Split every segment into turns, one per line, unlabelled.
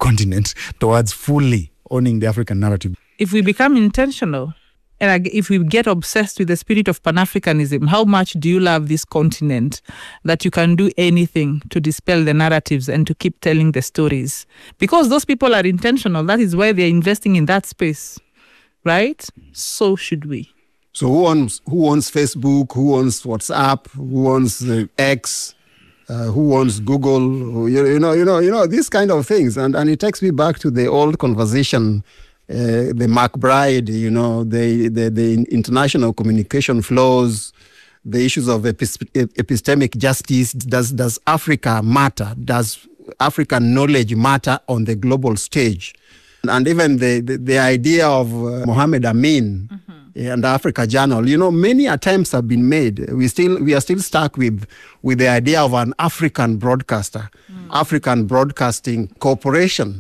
continent towards fully owning the African narrative?
If we become intentional, and if we get obsessed with the spirit of Pan-Africanism, how much do you love this continent that you can do anything to dispel the narratives and to keep telling the stories? Because those people are intentional. That is why they're investing in that space, right? So should we.
So who owns Facebook? Who owns WhatsApp? Who owns X? Who owns Google? You know these kind of things, and it takes me back to the old conversation. The McBride, the international communication flows, the issues of epistemic justice. Does Africa matter? Does African knowledge matter on the global stage? And even the idea of Mohammed Amin and the Africa Journal, many attempts have been made. We are still stuck with the idea of an African broadcaster, African Broadcasting Corporation,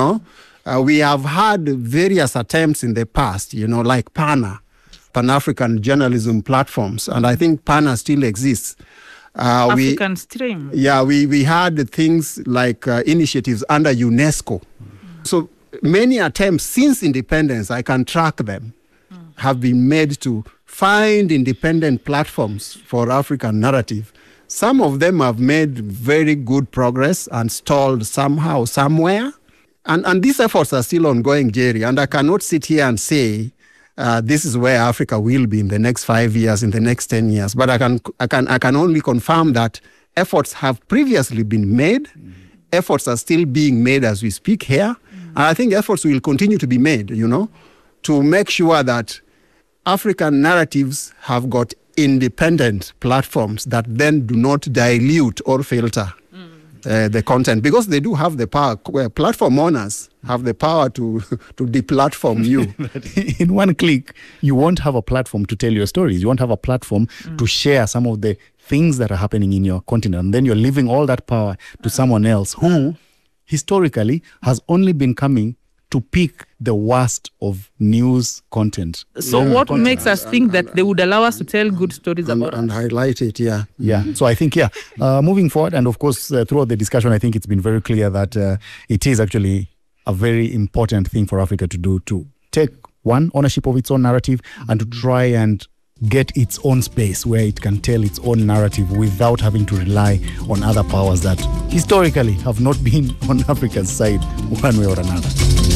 we have had various attempts in the past, like PANA, Pan-African Journalism Platforms, and I think PANA still exists.
African Stream.
Yeah, we had things like initiatives under UNESCO. So many attempts since independence, I can track them, have been made to find independent platforms for African narrative. Some of them have made very good progress and stalled somehow, somewhere. And these efforts are still ongoing, Jerry, and I cannot sit here and say this is where Africa will be in the next 5 years, in the next 10 years. But I can only confirm that efforts have previously been made. Efforts are still being made as we speak here. And I think efforts will continue to be made, to make sure that African narratives have got independent platforms that then do not dilute or filter the content, because they do have the power. Platform owners have the power to deplatform you.
In one click, you won't have a platform to tell your stories. You won't have a platform to share some of the things that are happening in your continent. And then you're leaving all that power to someone else who historically has only been coming to pick the worst of news content.
So what makes us think that they would allow us to tell good stories about
and highlight it, yeah.
Yeah. So I think, moving forward, and of course, throughout the discussion, I think it's been very clear that it is actually a very important thing for Africa to do, to take ownership of its own narrative and to try and get its own space where it can tell its own narrative without having to rely on other powers that historically have not been on Africa's side one way or another.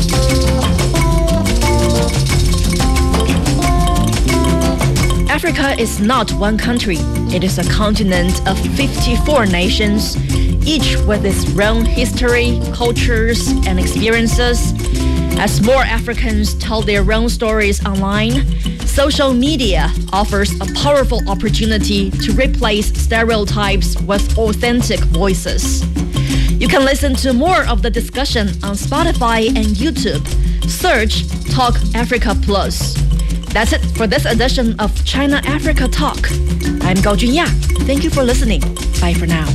Africa is not one country. It is a continent of 54 nations, each with its own history, cultures, and experiences. As more Africans tell their own stories online, social media offers a powerful opportunity to replace stereotypes with authentic voices. You can listen to more of the discussion on Spotify and YouTube. Search Talk Africa Plus. That's it for this edition of China Africa Talk. I'm Gao Junya. Thank you for listening. Bye for now.